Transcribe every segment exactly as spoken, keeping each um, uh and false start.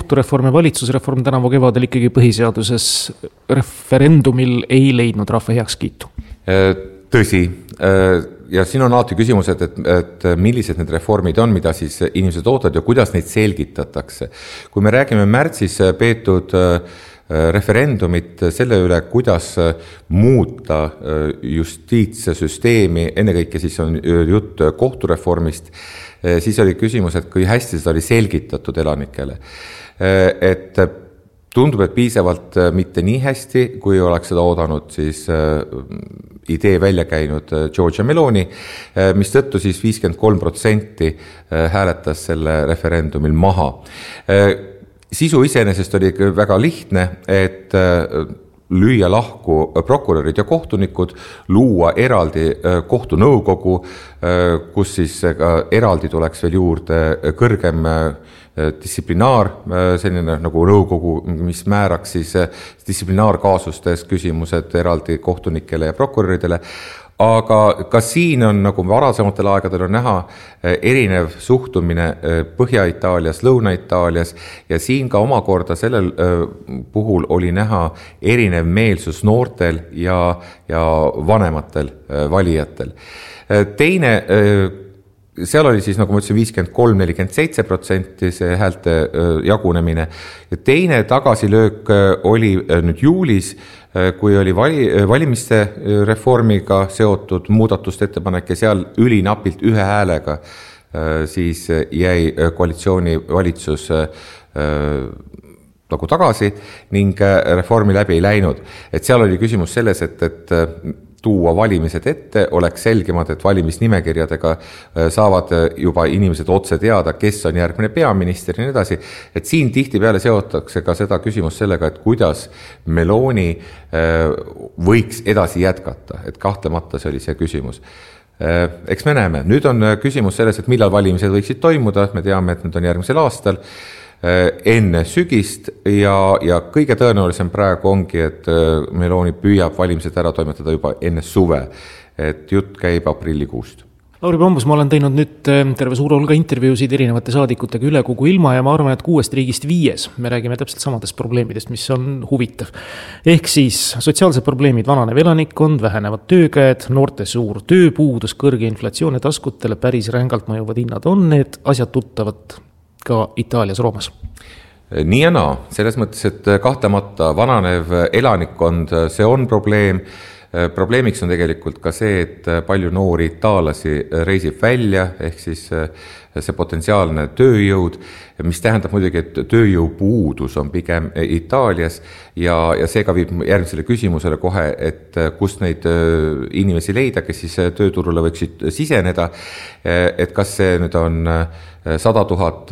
kohtureform ja valitsusreform tänavu kevadel ikkagi põhiseaduses referendumil ei leidnud rahva heakskiitu? Tõsi. Ja siin on alati küsimus, et, et, et millised need reformid on, mida siis inimesed ootavad ja kuidas neid selgitatakse. Kui me räägime märtsis peetud referendumit selle üle, kuidas muuta justiitssüsteemi, ennekõike siis on jutt kohtureformist, siis oli küsimus, et kui hästi seda oli selgitatud elanikele. Et tundub, et piisavalt mitte nii hästi, kui oleks seda oodanud siis idee välja käinud Giorgia Meloni, mis tõttu siis viiskümmend kolm protsenti hääletas selle referendumil maha. Sisu iseenesest oli väga lihtne, et lüüa lahku prokurörid ja kohtunikud, luua eraldi kohtunõukogu, kus siis eraldi tuleks veel juurde kõrgem distsiplinaar, selline nagu nõukogu, mis määraks siis distsiplinaarkaasustes küsimused eraldi kohtunikele ja prokuröridele. Aga ka siin on, nagu varasematel aegadel on näha, erinev suhtumine Põhja-Itaalias, Lõuna-Itaalias ja siin ka omakorda sellel puhul oli näha erinev meelsus noortel ja, ja vanematel valijatel. Teine, seal oli siis, nagu ma ütlesin, viiskümmend kolm nelikümmend seitse protsenti see häälte jagunemine. Ja teine tagasilöök oli nüüd juulis, kui oli vali, valimiste reformiga seotud muudatuste ettepanek ja seal ülinapilt ühe häälega siis jäi koalitsiooni valitsus nagu tagasi ning reformi läbi ei läinud. Et seal oli küsimus selles, et, et tuua valimised ette, oleks selgemad, et valimisnimekirjadega saavad juba inimesed otse teada, kes on järgmine peaminister ja nii edasi. Et siin tihti peale seotakse ka seda küsimus sellega, et kuidas Meloni võiks edasi jätkata, et kahtlemata see oli see küsimus. Eks me näeme, nüüd on küsimus selles, et millal valimised võiksid toimuda, me teame, et nüüd on järgmisel aastal enne sügist ja, ja kõige tõenäolisem praegu ongi, et Meloni püüab valimised ära toimetada juba enne suve, et jutt käib aprillikuust. Lauri Pambus, ma olen teinud nüüd terve suure hulga intervjuusid erinevate saadikutega üle kogu ilma ja ma arvan, et kuuest riigist viies me räägime täpselt samadest probleemidest, mis on huvitav. Ehk siis sotsiaalsed probleemid, vananev elanikkond, vähenevad töökäed, noorte suur tööpuudus, kõrge inflatsioon ja taskutele päris rängalt mõjuvad hinnad on need asjad tuttavad ka Itaalias, Roomas? Nii ja naa, selles mõttes, et kahtlemata vananev elanikkond, see on probleem. Probleemiks on tegelikult ka see, et palju noori itaallasi reisib välja, ehk siis see potentsiaalne tööjõud, mis tähendab muidugi, et tööjõupuudus on pigem Itaalias ja, ja seega viib järgmisele küsimusele kohe, et kust neid inimesi leida, kes siis tööturule võiksid siseneda, et kas see nüüd on sada tuhat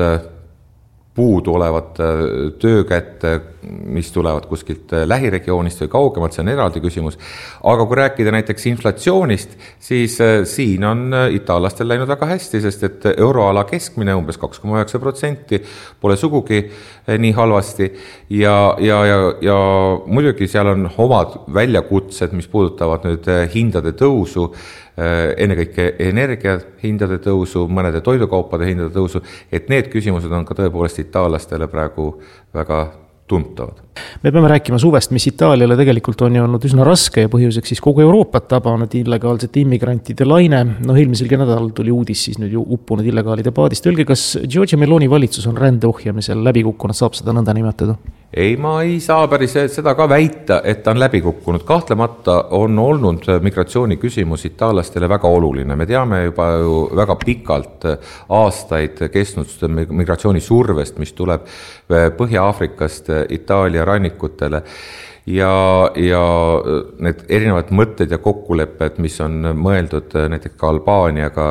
puudu olevat töökätte, mis tulevad kuskilt lähiregioonist või kaugemalt, see on eraldi küsimus. Aga kui rääkida näiteks inflatsioonist, siis siin on itaallastel läinud väga hästi, sest et euroala keskmine umbes kaks koma üheksa protsenti pole sugugi nii halvasti ja, ja, ja, ja muidugi seal on omad väljakutsed, mis puudutavad nüüd hindade tõusu, ennekõike energia hindade tõusu, mõnede toidukaupade hindade tõusu, et need küsimused on ka tõepoolest itaallastele praegu väga tuntavad. Me peame rääkima suvest, mis Itaaliale tegelikult on ju olnud üsna raske ja põhjuseks siis kogu Euroopat tabanud illegaalsete immigrantide laine. No eelmiselgi nädalal tuli uudis siis nüüd ju uppunud illegaalide paadist. Öelge, kas Giorgia Meloni valitsus on rände ohjamisel läbi kukkunud, saab seda nõnda nimetada? Ei, ma ei saa päris seda ka väita, et ta on läbi kukkunud. Kahtlemata on olnud migratsiooni küsimus itaallastele väga oluline. Me teame juba ju väga pikalt aastaid kestnud migratsiooni survest, mis tuleb Põhja-Aafrikast Itaalia rannikutele ja, ja need erinevad mõtted ja kokkulepped, mis on mõeldud näiteks ka Albaaniaga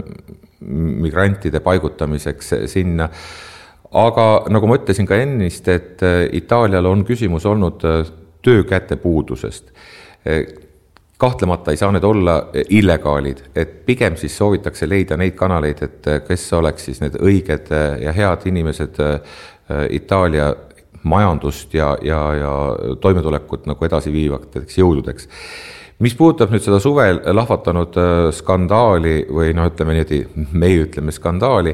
migrantide paigutamiseks sinna. Aga nagu ma ütlesin ka ennist, et Itaalial on küsimus olnud töökäte puudusest. Kahtlemata ei saa need olla illegaalid, et pigem siis soovitakse leida neid kanaleid, et kes oleks siis need õiged ja head inimesed Itaalia majandust ja, ja, ja toimetulekut nagu edasi viivateks jõududeks. mis puudutab nüüd seda suvel lahvatanud skandaali või noh, ütleme niimoodi, meie ütleme skandaali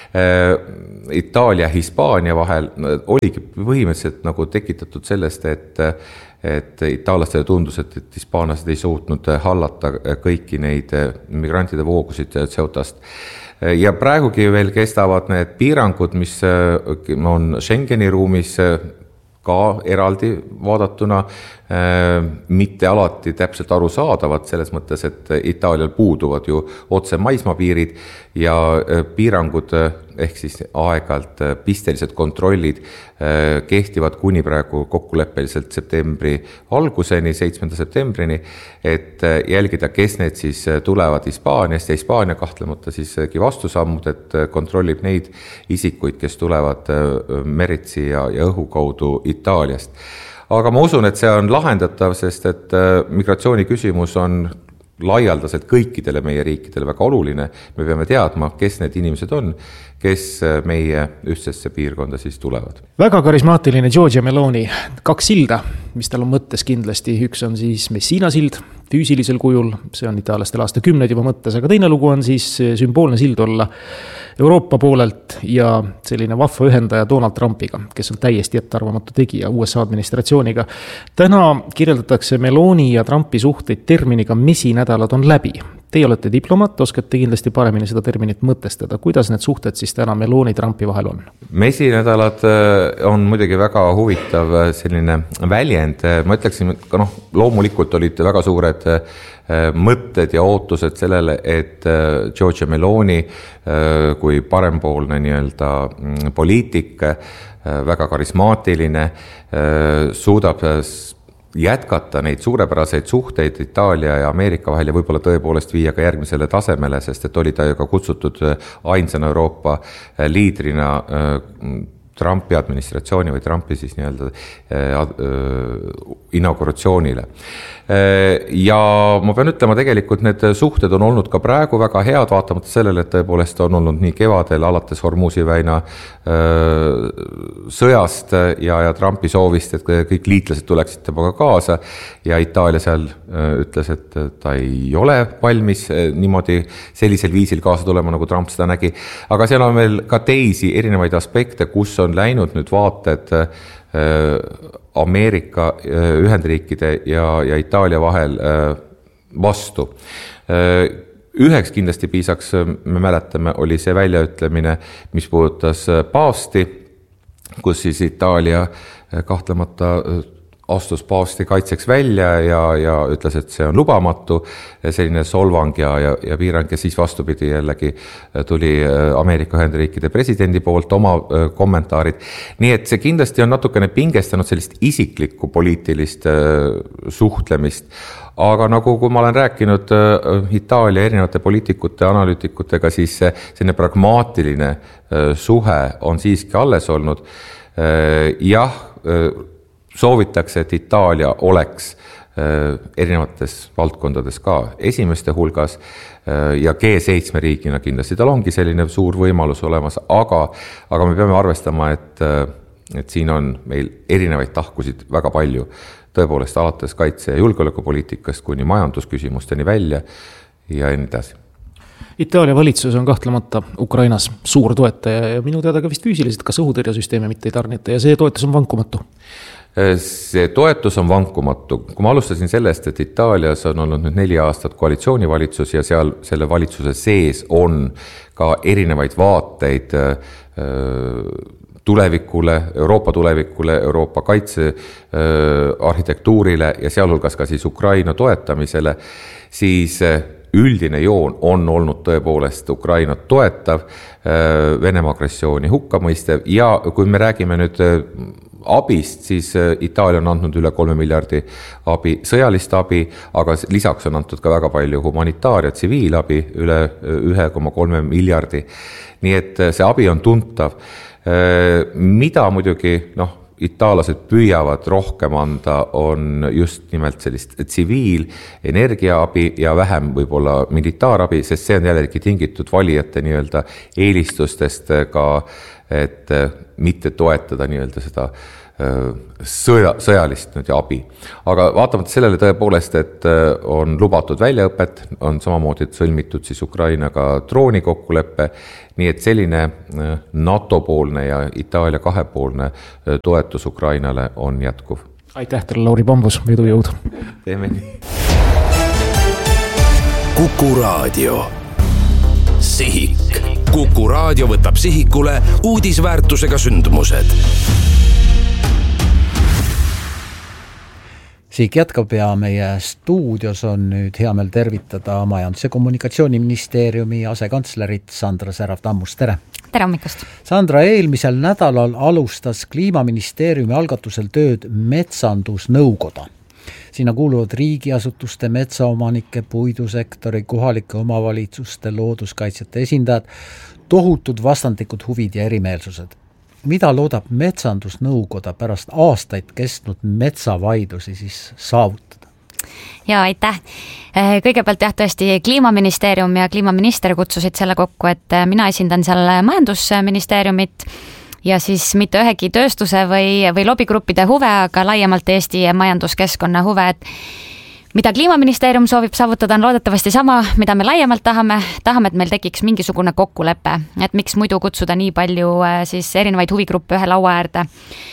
Itaalia ja Hispaania vahel, oligi põhimõtteliselt nagu tekitatud sellest, et et itaallastele tundus, et, et hispaanlased ei suutnud hallata kõiki neid migrantide voogusid Ceutast. Ja praegugi veel kestavad need piirangud, mis on Schengeni ruumis ka eraldi vaadatuna, mitte alati täpselt aru saadavad selles mõttes, et Itaalial puuduvad ju otse maismaapiirid ja piirangud ehk siis aegalt pistelised kontrollid kehtivad kuni praegu kokkuleppeliselt septembri alguseni, seitsmenda septembrini, et jälgida, kes need siis tulevad Hispaaniast ja Hispaania kahtlemata siiski vastusammud, et kontrollib neid isikuid, kes tulevad meritsi ja, ja õhu kaudu Itaaliast. Aga ma usun, et see on lahendatav, sest et migratsiooni küsimus on laialdaselt kõikidele meie riikidele väga oluline. Me peame teadma, kes need inimesed on, kes meie ühtsesse piirkonda siis tulevad. Väga karismaatiline Giorgia Meloni, kaks silda, mis tal on mõttes kindlasti. Üks on siis Messina sild füüsilisel kujul, see on itaallastel aastakümneid juba mõttes, aga teine lugu on siis sümboolne sild olla Euroopa poolelt ja selline vahva ühendaja Donald Trumpiga, kes on täiesti ettearvamatu tegija U S A administratsiooniga. Täna kirjeldatakse Meloni ja Trumpi suhteid terminiga mesinädalad on läbi. Teie olete diplomaat, oskate kindlasti paremini seda terminit mõtestada. Kuidas need suhted siis täna Meloni Trumpi vahel on? Mesinädalad on muidugi väga huvitav selline väljend. Ma ütleksin, et noh, loomulikult olid väga suured mõtted ja ootused sellele, et Giorgia Meloni kui parempoolne nii-öelda poliitik, väga karismaatiline, suudab jätkata neid suurepäraseid suhteid Itaalia ja Ameerika vahel ja võib-olla tõepoolest viia ka järgmisele tasemele, sest et oli ta ju ka kutsutud ainsana Euroopa liidrina Trumpi administratsiooni või Trumpi siis nii-öelda inauguratsioonile. Ja ma pean ütlema, tegelikult need suhted on olnud ka praegu väga head, vaatamata sellele, et tõepoolest on olnud nii kevadel alates Hormuzi väina sõjast ja, ja Trumpi soovist, et kõik liitlased tuleksid temaga kaasa ja Itaalia seal ütles, et ta ei ole valmis niimoodi sellisel viisil kaasa tulema, nagu Trump seda nägi. Aga seal on veel ka teisi erinevaid aspekte, kus on läinud nüüd vaated Ameerika Ühendriikide ja, ja Itaalia vahel vastu. Üheks kindlasti piisaks, me mäletame, oli see väljaütlemine, mis puudutas paavsti, kus siis Itaalia kahtlemata astus paavsti kaitseks välja ja, ja ütles, et see on lubamatu, selline solvang ja, ja, ja piirang ja siis vastupidi jällegi tuli Ameerika Ühendriikide presidendi poolt oma kommentaarid. Nii et see kindlasti on natukene pingestanud sellist isiklikku poliitilist suhtlemist, aga nagu kui ma olen rääkinud Itaalia erinevate poliitikute, analüütikutega, siis selline pragmaatiline suhe on siiski alles olnud. Jah, soovitakse, et Itaalia oleks erinevates valdkondades ka esimeste hulgas ja G seitsme riigina kindlasti tal ongi selline suur võimalus olemas, aga, aga me peame arvestama, et, et siin on meil erinevaid tahkusid väga palju, tõepoolest alates kaitse- ja julgeolekupoliitikast kuni majandusküsimusteni välja ja enne edasi. Itaalia valitsus on kahtlemata Ukrainas suur toetaja ja minu teada ka vist füüsiliselt kas õhutõrjesüsteeme mitte ei tarnita ja see toetus on vankumatu. See toetus on vankumatu. Kui ma alustasin sellest, et Itaalias on olnud nüüd neli aastat koalitsioonivalitsus ja seal selle valitsuse sees on ka erinevaid vaateid tulevikule, Euroopa tulevikule, Euroopa kaitse arhitektuurile ja sealhulgas ka siis Ukraina toetamisele, siis üldine joon on olnud tõepoolest Ukrainat toetav, Venemaa agressiooni hukkamõistev ja kui me räägime nüüd abist, siis Itaalia on andnud üle kolme miljardi abi, sõjalist abi, aga lisaks on antud ka väga palju humanitaar- ja tsiviilabi, üle ühe koma kolme miljardi. Nii et see abi on tuntav. Mida muidugi, noh, itaallased püüavad rohkem anda, on just nimelt sellist tsiviil, energiaabi ja vähem võib-olla militaarabi, sest see on jällegi tingitud valijate nii-öelda eelistustest ka et mitte toetada nii-öelda seda sõja, sõjalist nüüd abi. Aga vaatamata sellele tõepoolest, et on lubatud väljaõpet, on samamoodi sõlmitud siis Ukrainaga drooni kokkuleppe, nii et selline NATO-poolne ja Itaalia kahepoolne toetus Ukrainale on jätkuv. Aitäh teile, Lauri Pambus, edu jõud! Teeme nii! Kuku Raadio. Sihik. Kuku Raadio võtab sihikule uudisväärtusega sündmused. Sihik jätkab ja meie stuudios on nüüd hea meel tervitada Majandus- ja Kommunikatsiooniministeeriumi asekantslerit Sandra Särav-Tammust. Tere! Tere hommikust! Sandra, eelmisel nädalal alustas Kliimaministeeriumi algatusel tööd metsandusnõukoda. Sinna kuuluvad riigiasutuste, metsaomanike, puidusektori, kohalike omavalitsuste, looduskaitsjate esindajad, tohutud vastandikud huvid ja erimeelsused. Mida loodab metsandusnõukoda pärast aastaid kestnud metsavaidlusi siis saavutada? Ja aitäh! Kõigepealt jah, tõesti Kliimaministeerium ja kliimaminister kutsusid selle kokku, et mina esindan seal majandusministeeriumit ja siis mitte ühegi tööstuse või, või lobigruppide huve, aga laiemalt Eesti majanduskeskkonna huve, et mida Kliimaministeerium soovib saavutada, on loodetavasti sama, mida me laiemalt tahame. Tahame, et meil tekiks mingisugune kokkulepe, et miks muidu kutsuda nii palju siis erinevaid huvigruppe ühe laua äärde.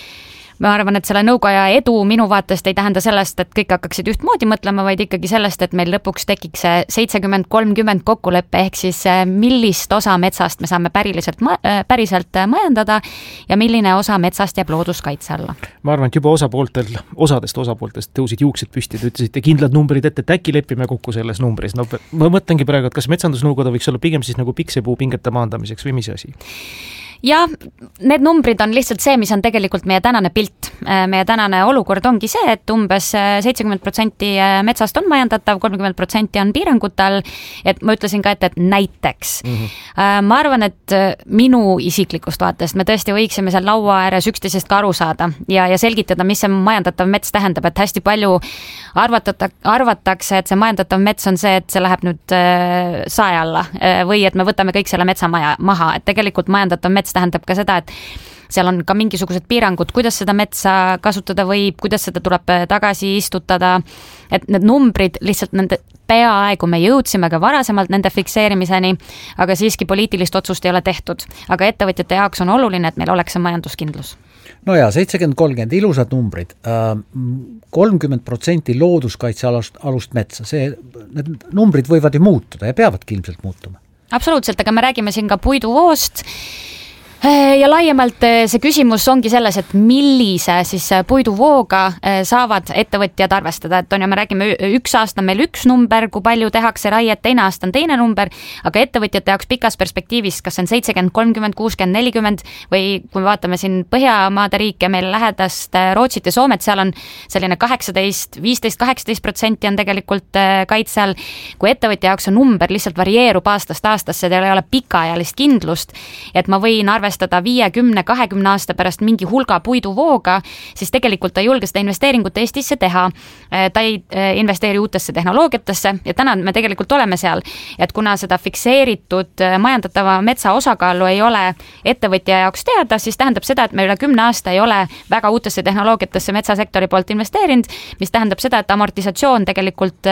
Ma arvan, et selle nõukoja edu minu vaatest ei tähenda sellest, et kõik hakkaksid ühtmoodi mõtlema, vaid ikkagi sellest, et meil lõpuks tekiks seitsekümmend kolmkümmend kokkuleppe, ehk siis millist osa metsast me saame päriliselt, päriselt majandada ja milline osa metsast jääb looduskaitse alla. Ma arvan, et juba osapooltel, osadest osapooltest tõusid juuksed püsti, te ütlesite kindlad numbrid ette, et äkki lepime kokku selles numbris. No, ma mõtlengi praegu, et kas metsandusnõukoda võiks olla pigem siis nagu piksepuu pingete maandamiseks või mis asi? Ja need numbrid on lihtsalt see, mis on tegelikult meie tänane pilt. Meie tänane olukord ongi see, et umbes seitsekümmend protsenti metsast on majandatav, kolmkümmend protsenti on piirangutal, et ma ütlesin ka, et, et näiteks. Mm-hmm. Ma arvan, et minu isiklikust vaatest me tõesti võiksime seal laua ääres üksteisest ka aru saada ja, ja selgitada, mis see majandatav mets tähendab, et hästi palju arvatata, arvatakse, et see majandatav mets on see, et see läheb nüüd sae alla või et me võtame kõik selle metsa maha, et tegelikult majandatav mets tähendab ka seda, et seal on ka mingisugused piirangud, kuidas seda metsa kasutada võib, kuidas seda tuleb tagasi istutada, et need numbrid lihtsalt nende peaaegu me jõudsime ka varasemalt nende fikseerimiseni, aga siiski poliitilist otsust ei ole tehtud. Aga ettevõtjate jaoks on oluline, et meil oleks see majanduskindlus. No ja, seitsekümmend kolmkümmend ilusad numbrid, kolmkümmend protsenti looduskaitse alust, alust metsa, see, need numbrid võivad ju muutuda ja peavadki ilmselt muutuma. Absoluutselt, aga me räägime siin ka puiduvoost. Ja laiemalt see küsimus ongi selles, et millise siis puiduvooga saavad ettevõtjad arvestada, et on ja me räägime üks aasta meil üks number, kui palju tehakse raiet, teine aasta on teine number, aga ettevõtjate jaoks pikas perspektiivis, kas on seitsekümmend, kolmkümmend, kuuskümmend, nelikümmend või kui me vaatame siin Põhjamaade riike, meil lähedast Rootsit ja Soomet, seal on selline kaheksateist, viisteist, kaheksateist protsenti on tegelikult kaitsel. Kui ettevõtja jaoks on number lihtsalt varieerub aastast aastasse, teil ei ole pikaajalist kindlust, et ma võin arvestada arvestada viiekümne, kahekümne aasta pärast mingi hulga puiduvooga, siis tegelikult ta ei julge seda investeeringut Eestisse teha. Ta ei investeeri uutesse tehnoloogiatesse ja täna me tegelikult oleme seal, et kuna seda fikseeritud majandatava metsa osakaalu ei ole ettevõtja jaoks teada, siis tähendab seda, et me üle kümne aasta ei ole väga uutesse tehnoloogiatesse metsasektori poolt investeerinud, mis tähendab seda, et amortisatsioon tegelikult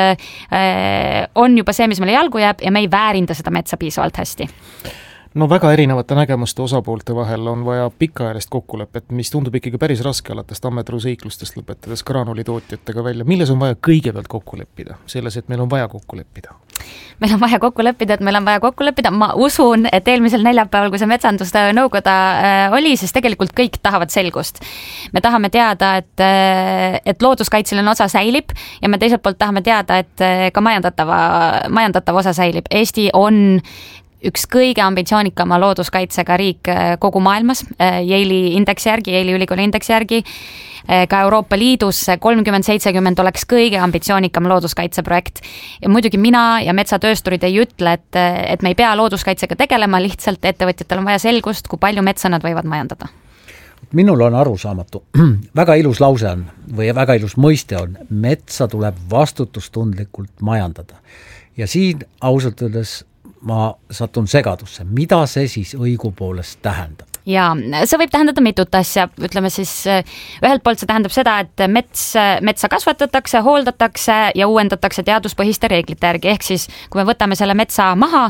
on juba see, mis meile jalgu jääb ja me ei väärinda seda metsa piisavalt hästi. No väga erinevate nägemuste osapoolte vahel on vaja pikaajalist kokkulepet, mis tundub ikkagi päris raske alates tammetruuseiklustest lõpetades granulitootjatega välja. Milles on vaja kõigepealt kokku leppida? Selles, et meil on vaja kokku leppida. Meil on vaja kokku leppida, et meil on vaja kokku leppida. Ma usun, et eelmisel neljapäeval, kui see metsanduste nõukoda oli, siis tegelikult kõik tahavad selgust. Me tahame teada, et, et looduskaitseline osa säilib ja me teiselt poolt tahame teada, et ka majandatava, majandatava osa säilib. Eesti on üks kõige ambitsioonikama looduskaitsega riik kogu maailmas, Yale'i indeksi järgi, Yale'i ülikooli indeksi järgi, ka Euroopa Liidus kolmkümmend seitsekümmend oleks kõige ambitsioonikam looduskaitseprojekt. Ja muidugi mina ja metsatöösturid ei ütle, et, et me ei pea looduskaitsega tegelema, lihtsalt ettevõtjatel on vaja selgust, kui palju metsa nad võivad majandada. Minul on arusaamatu, väga ilus lause on või väga ilus mõiste on, metsa tuleb vastutustundlikult majandada. Ja siin ausalt öeldes ma satun segadusse, mida see siis õigupoolest tähendab? ja see võib tähendada mitut asja, ütleme siis ühelt poolt see tähendab seda, et mets, metsa kasvatatakse, hooldatakse ja uuendatakse teaduspõhiste reeglite järgi, ehk siis kui me võtame selle metsa maha,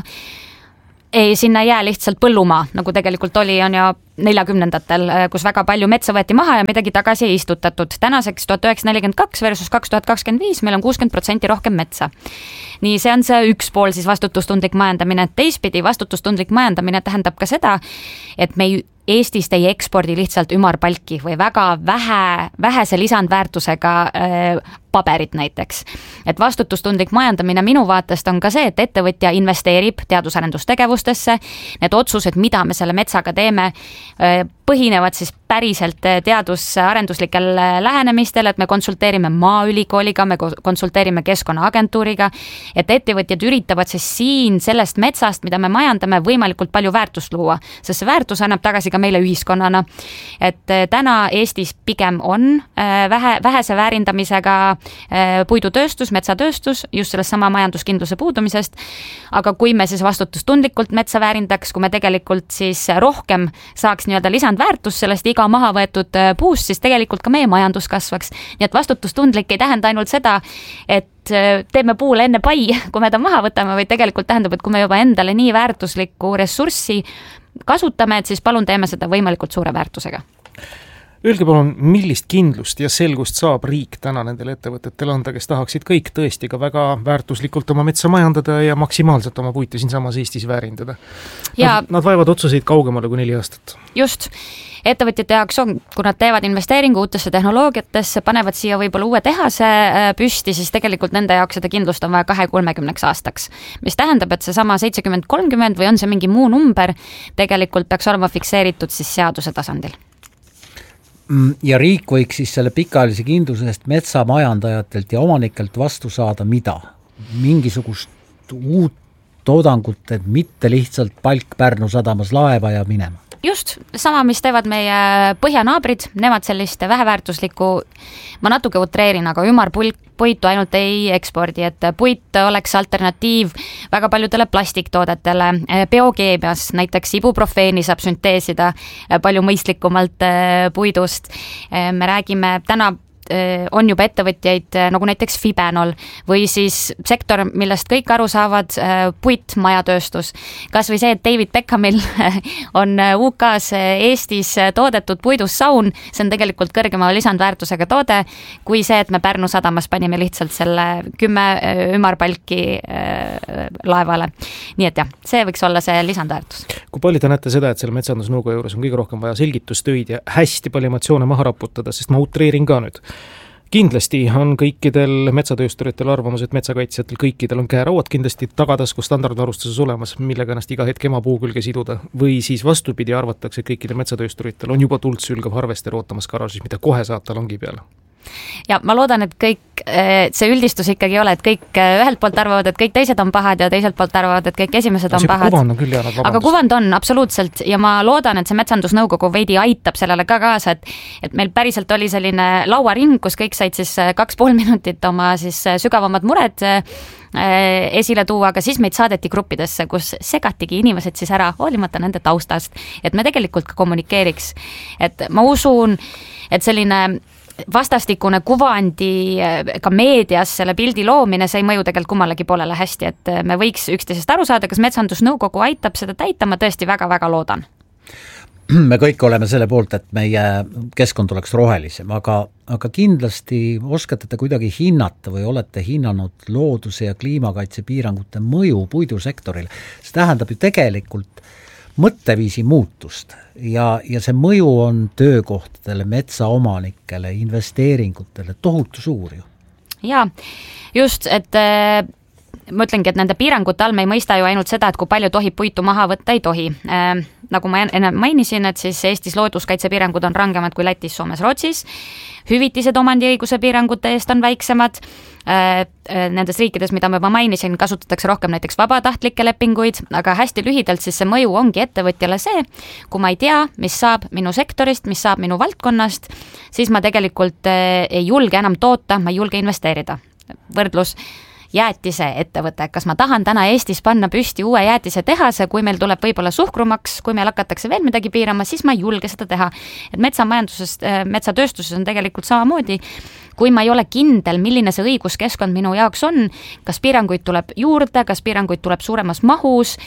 ei, sinna ei jää lihtsalt põllumaa, nagu tegelikult oli, on ju neljakümnendatel, kus väga palju metsa võeti maha ja midagi tagasi ei istutatud. Tänaseks tuhat üheksasada nelikümmend kaks versus kaks tuhat kakskümmend viis meil on kuuskümmend protsenti rohkem metsa. Nii, see on see üks pool siis vastutustundlik majandamine. Teispidi vastutustundlik majandamine tähendab ka seda, et me ei Eestist ei ekspordi lihtsalt ümarpalki või väga vähe, vähese lisandväärtusega äh, paberit näiteks. Et vastutustundlik majandamine minu vaatest on ka see, et ettevõtja investeerib teadusarendustegevustesse, need otsused, mida me selle metsaga teeme, äh, põhinevad siis päriselt teadusarenduslikel lähenemistel, et me konsulteerime Maaülikooliga, me konsulteerime Keskkonnaagentuuriga, et ettevõtjad üritavad siis siin sellest metsast, mida me majandame, võimalikult palju väärtust luua, sest see väärtus annab tagasi ka meile ühiskonnana. Et täna Eestis pigem on vähe, vähese väärindamisega puidutööstus, metsatööstus, just sellest sama majanduskindluse puudumisest, aga kui me siis vastutustundlikult metsa väärindaks, kui me tegelikult siis rohkem saaks nii-öelda lisandväärtus sellest iga maha võetud puust, siis tegelikult ka meie majandus kasvaks. Nii et vastutustundlik ei tähenda ainult seda, et teeme puule enne pai, kui me ta maha võtame, või tegelikult tähendab, et kui me juba endale nii väärtuslikku ressurssi kasutame, et siis palun teeme seda võimalikult suure väärtusega. Öelge palun, millist kindlust ja selgust saab riik täna nendele ettevõtetele anda, kes tahaksid kõik tõesti ka väga väärtuslikult oma metsa majandada ja maksimaalselt oma puitu siin samas Eestis väärindada? Ja nad, nad vaevad otsuseid kaugemale kui neli aastat. Just. Ettevõtjate jaoks on, kui nad teevad investeeringu uutesse tehnoloogiatesse, panevad siia võib-olla uue tehase püsti, siis tegelikult nende jaoks seda kindlust on vaja kahe kolmekümneks aastaks. Mis tähendab, et see sama seitsekümmend kolmkümmend või on see mingi muu number, tegelikult peaks olema fikseeritud siis seaduse tasandil. Ja riik võiks siis selle pikaajalise kindlusest metsamajandajatelt ja omanikelt vastu saada mida? Mingisugust uut toodangut, et mitte lihtsalt palk Pärnu sadamas laeva ja minema. Just, sama, mis teevad meie põhjanaabrid, nemad sellist väheväärtuslikku, ma natuke utreerin, aga ümarpuitu ainult ei ekspordi, et puit oleks alternatiiv väga paljudele plastiktoodetele, biokeemias, näiteks ibuprofeeni saab sünteesida palju mõistlikumalt puidust. Me räägime täna on juba ettevõtjaid nagu näiteks Fibenol või siis sektor, millest kõik aru saavad, puit, majatööstus. Kas või see, et David Beckhamil on U K-s Eestis toodetud puidus saun, see on tegelikult kõrgema lisandväärtusega toode, kui see, et me Pärnu sadamas panime lihtsalt selle kümme ümarpalki laevale. Nii et jah, see võiks olla see lisandväärtus. Kui palju te näete seda, et selle metsandusnõukogu juures on kõige rohkem vaja selgitustöid ja hästi palju emotsioone maha raputada, sest ma utreerin ka nüüd. Kindlasti on kõikidel metsatööstoritel arvamus, et metsakaitsjatel kõikidel on käerauad kindlasti tagatasku standardvarustuses olemas, millega ennast iga hetk ema puu külge siduda. Või siis vastupidi arvatakse, et kõikidel metsatööstoritel on juba tuld sülgav harvester ootamas garaažis, mida kohe saata langi peale. Ja ma loodan, et kõik see üldistus ikkagi ei ole, et kõik ühelt poolt arvavad, et kõik teised on pahad ja teiselt poolt arvavad, et kõik esimesed on pahad. Kuvand on küll jäänud, vabandust. Aga kuvand on, absoluutselt. Ja ma loodan, et see metsandusnõukogu veidi aitab sellele ka kaasa, et, et meil päriselt oli selline lauaring, kus kõik said siis kaks pool minutit oma siis sügavamad mured esile tuua, aga siis meid saadeti gruppidesse, kus segatigi inimesed siis ära, hoolimata nende taustast, et me tegelikult ka kommunikeeriks. Et ma usun, et selline vastastikune kuvandi ka meedias selle pildi loomine, see ei mõju tegelikult kummalegi poolele hästi, et me võiks üksteisest aru saada, kas metsandusnõukogu aitab seda täita, ma tõesti väga-väga loodan. Me kõik oleme selle poolt, et meie keskkond oleks rohelisem, aga, aga kindlasti oskate te kuidagi hinnata või olete hinnanud looduse ja kliimakaitse piirangute mõju puidusektorile. See tähendab ju tegelikult mõtteviisi muutust ja, ja see mõju on töökohtadele, metsaomanikele, investeeringutele tohutu suur ju. Jaa, just, et äh, ma ütlengi, et nende piirangute all me ei mõista ju ainult seda, et kui palju tohib puitu maha võtta, ei tohi. Äh, nagu ma enne mainisin, et siis Eestis looduskaitsepiirangud on rangemad kui Lätis, Soomes, Rootsis. Hüvitised omandiõiguse piirangute eest on väiksemad. Nendes riikides, mida ma juba mainisin, kasutatakse rohkem näiteks vabatahtlikke lepinguid, aga hästi lühidalt siis see mõju ongi ettevõtjale see, kui ma ei tea, mis saab minu sektorist, mis saab minu valdkonnast, siis ma tegelikult ei julge enam toota, ma ei julge investeerida. Võrdlus jäätise ettevõte, kas ma tahan täna Eestis panna püsti uue jäätise tehase, kui meil tuleb võib-olla suhkrumaks, kui meil hakatakse veel midagi piirama, siis ma ei julge seda teha. Et metsamajanduses, metsatööstuses on tegelikult samamoodi, kui ma ei ole kindel, milline see õiguskeskkond minu jaoks on, kas piiranguid tuleb juurde, kas piiranguid tuleb suuremas mahus,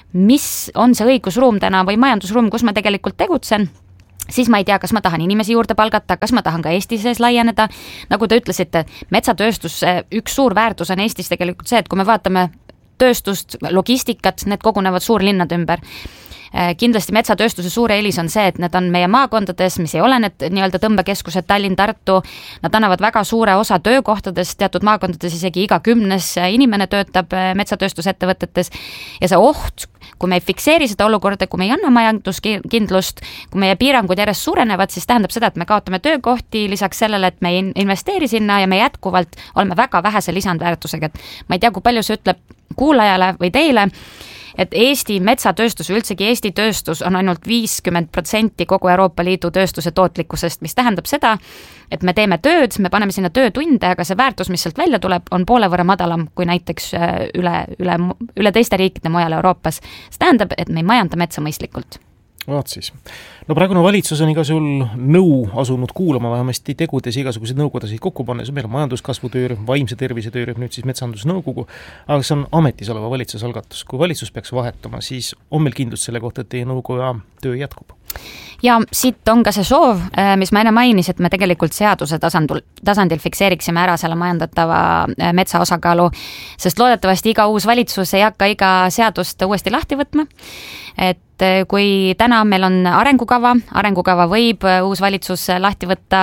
mis on see õigusruum täna või majandusruum, kus ma tegelikult tegutsen, siis ma ei tea, kas ma tahan inimesi juurde palgata, kas ma tahan ka Eesti sees laieneda. Nagu te ütlesite, metsatööstus, üks suur väärtus on Eestis tegelikult see, et kui me vaatame tööstust, logistikat, need kogunevad suurlinnade ümber. Kindlasti metsatööstuse suure eelis on see, et need on meie maakondades, mis ei ole need nii-öelda tõmbekeskused Tallinn, Tartu, nad annavad väga suure osa töökohtadest, teatud maakondades isegi iga kümnes inimene töötab metsatööstusettevõtetes ja see oht, kui me ei fikseeri seda olukorda, kui me ei anna majanduskindlust, kui meie piirangud järjest suurenevad, siis tähendab seda, et me kaotame töökohti, lisaks sellele, et me ei investeeri sinna ja me jätkuvalt oleme väga vähese lisandväärtusega, et ma ei tea, kui palju see ütleb kuulajale või teile, et Eesti metsatööstus, üldsegi Eesti tööstus on ainult viiskümmend protsenti kogu Euroopa Liidu tööstuse tootlikkusest, mis tähendab seda, et me teeme tööd, me paneme sinna töötunde, aga see väärtus, mis sealt välja tuleb, on poole võrra madalam kui näiteks üle, üle, üle teiste riikide mujal Euroopas. See tähendab, et me ei majanda metsa mõistlikult. Vaat siis. No praegune valitsus on iga sul nõu asunud kuulama vähemasti tegudes igasuguseid nõukodasid kokku pannes. Meil on majanduskasvu töörühm, vaimse tervise töörühm, nüüd siis metsandusnõukogu, aga see on ametis oleva valitsuse algatus. Kui valitsus peaks vahetama, siis on meil kindlust selle kohta, et teie nõukoja töö jätkub. Ja siit on ka see soov, mis ma enne mainis, et me tegelikult seaduse tasandil, tasandil fikseeriksime ära selle majandatava metsa osakaalu, sest loodetavasti iga uus valitsus ei hakka iga seadust uuesti lahti võtma. Et kui täna meil on arengukava, arengukava võib uus valitsus lahti võtta,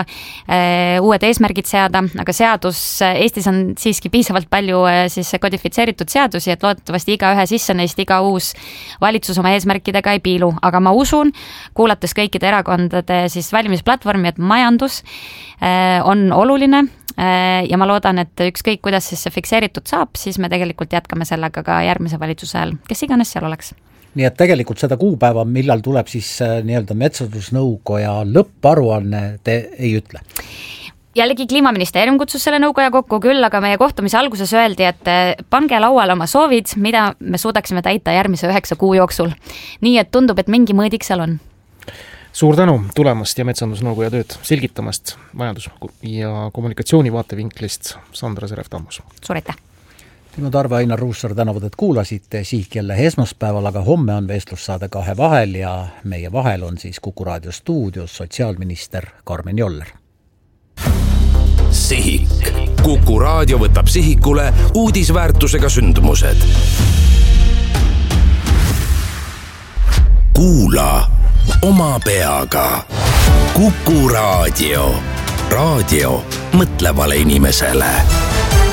uued eesmärgid seada, aga seadus, Eestis on siiski piisavalt palju siis kodifitseeritud seadusi, et loodetavasti iga ühe sisse neist iga uus valitsus oma eesmärkidega ei piilu, aga ma usun, kuulates kõikide erakondade siis valimisplatvormi, et majandus on oluline ja ma loodan, et ükskõik kuidas siis see fikseeritud saab, siis me tegelikult jätkame sellega ka järgmise valitsuse ajal, kes iganes seal oleks. Nii et tegelikult seda kuupäeva, millal tuleb siis nii-öelda metsandusnõukoja lõpparuanne, te ei ütle? Jällegi Kliimaministeerium kutsus selle nõukoja kokku küll, aga meie kohtumise alguses öeldi, et pange lauale oma soovid, mida me suudaksime täita järgmise üheksa kuu jooksul. Nii et tundub, et mingi mõõdik seal on. Suur tänu tulemast ja metsandusnõukoja tööd selgitamast majandus- ja kommunikatsiooni vaatevinklist, Sandra Serev-Tammus. Suur aitäh! Timo Tarve, Ainar Ruussaar tänavad, et kuulasite Sihik jälle esmaspäeval, aga homme on vestlussaade Kahe vahel ja meie vahel on siis Kuku raadio stuudios sotsiaalminister Karmen Joller. Sihik. Kuku raadio võtab sihikule uudisväärtusega sündmused. Kuula oma peaga. Kuku raadio. Raadio mõtlevale inimesele.